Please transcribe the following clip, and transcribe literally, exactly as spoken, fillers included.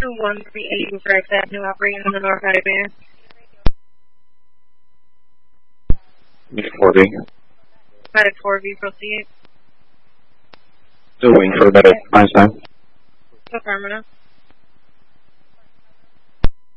two one three eight Rex Avenue operating on the North Highway. four B. Medic four B, proceed. Still waiting for medic. Einstein. Affirmative.